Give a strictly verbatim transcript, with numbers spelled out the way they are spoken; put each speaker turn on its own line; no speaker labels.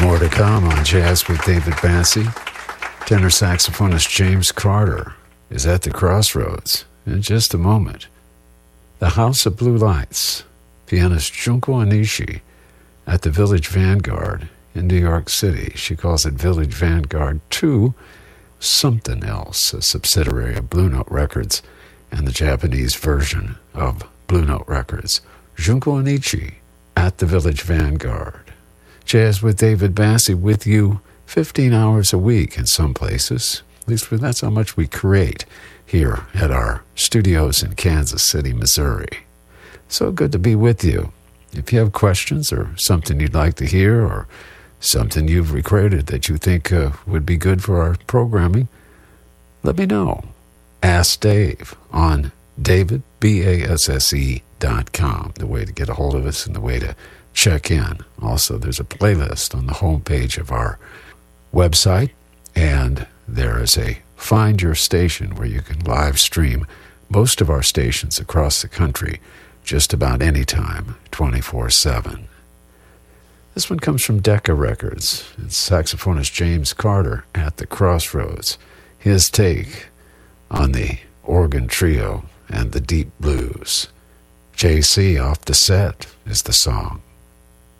More to come on Jazz with David Bassey. Tenor saxophonist James Carter is at the Crossroads in just a moment. The House of Blue Lights, pianist Junko Onishi at the Village Vanguard in New York City. She calls it Village Vanguard two, something else, a subsidiary of Blue Note Records and the Japanese version of Blue Note Records. Junko Onishi at the Village Vanguard. Jazz with David Bassey with you fifteen hours a week in some places. At least that's how much we create here at our studios in Kansas City, Missouri. So good to be with you. If you have questions or something you'd like to hear or something you've recorded that you think uh, would be good for our programming, let me know. Ask Dave on David, B A S S E dot com, the way to get a hold of us and the way to check in. Also, there's a playlist on the homepage of our website, and there is a Find Your Station where you can live stream most of our stations across the country just about any time, twenty-four seven. This one comes from Decca Records. It's saxophonist James Carter at the Crossroads. His take on the organ trio and the deep blues. J C Off the Set is the song.